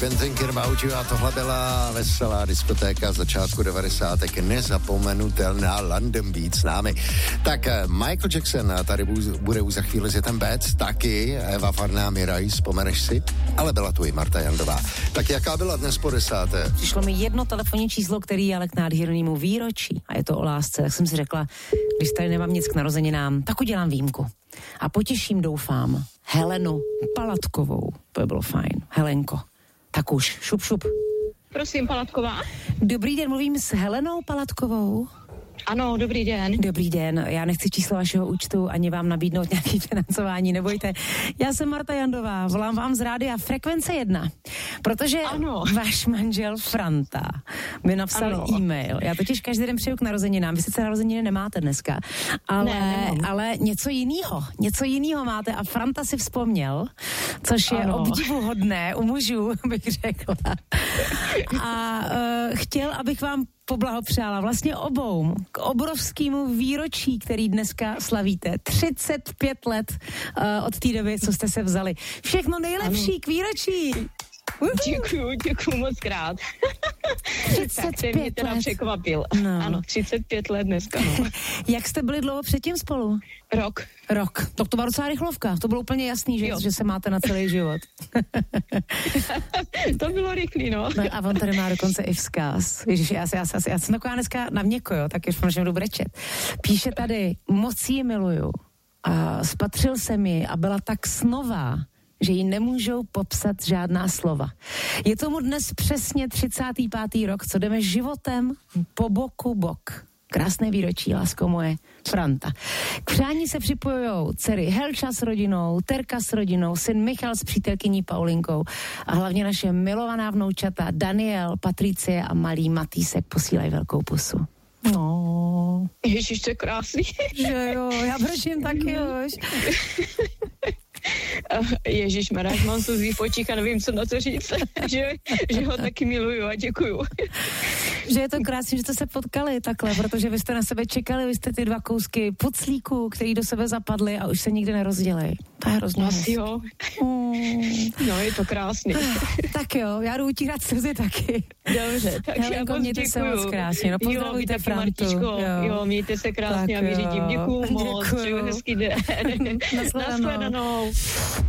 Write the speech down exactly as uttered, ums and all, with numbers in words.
Benzinky v autě a tohle byla veselá diskotéka z začátku devadesátek, nezapomenutelná London Beat s námi. Tak Michael Jackson tady bude už za chvíli s ten Bad, taky Eva Farná, Miraj, vzpomeneš si? Ale byla tu i Marta Jandová. Tak jaká byla dnes po desáté? Přišlo mi jedno telefonní číslo, který je ale k nádhernému výročí a je to o lásce. Tak jsem si řekla, když tady nemám nic k narozeninám, tak udělám výjimku. A potěším, doufám, Helenu Palatkovou. To by bylo fajn. Helenko, tak už, šup, šup. Prosím, Palatková. Dobrý den, mluvím s Helenou Palatkovou. Ano, dobrý den. Dobrý den, já nechci číslo vašeho účtu ani vám nabídnout nějaké financování, nebojte. Já jsem Marta Jandová, volám vám z rádia Frekvence jedna, protože ano. Váš manžel Franta mi napsal ano. e-mail. Já totiž každý den přeju k narozeninám, vy sice narozeniny nemáte dneska, ale, ne, ale něco jinýho, něco jinýho máte a Franta si vzpomněl, což je ano. obdivuhodné u mužů, bych řekla. A uh, chtěl, abych vám poblahopřála vlastně obou k obrovskému výročí, který dneska slavíte. třicet pět let uh, od té doby, co jste se vzali. Všechno nejlepší ano. k výročí. Děkuju, děkuju moc krát. třicet pět mě teda let. překvapil. No. Ano, třicet pět let dneska. No. Jak jste byli dlouho předtím spolu? Rok. Rok. To, to byla docela rychlovka. To bylo úplně jasný, že, že se máte na celý život. To bylo rychlý, no. no. A on tady má dokonce i vzkaz. Ježiš, já, já, já, já jsem taková dneska na měko, jo, tak už můžeme brečet. Píše tady, moc ji miluju. A spatřil jsem ji a byla tak snová, že ji nemůžou popsat žádná slova. Je tomu dnes přesně třicátý pátý rok, co jdeme životem po boku bok. Krásné výročí, lásko moje, Franta. K přání se připojujou dcery Helča s rodinou, Terka s rodinou, syn Michal s přítelkyní Paulinkou a hlavně naše milovaná vnoučata Daniel, Patricie a malý Matýsek posílají velkou pusu. No. Ježiš, to je krásný. Že jo, já brečím taky už. Ježišmarja, mám slzí v očích a nevím, co na to říct, že, že ho taky miluju a děkuju. Že je to krásné, že jste se potkali takhle, protože vy jste na sebe čekali, vy jste ty dva kousky puclíků, který do sebe zapadly a už se nikdy nerozdělej. To je hrozně asi jo. Mm. No, je to krásný. Tak jo, já jdu utírat slzy taky. Dobře, tak Helenko, já moc mějte děkuju. se moc krásně. No, pozdravujte Frantu. Jo. jo, mějte se krásně tak a věřím. Děkuju moc, přeju hezký den. Nashledanou. Nashledanou.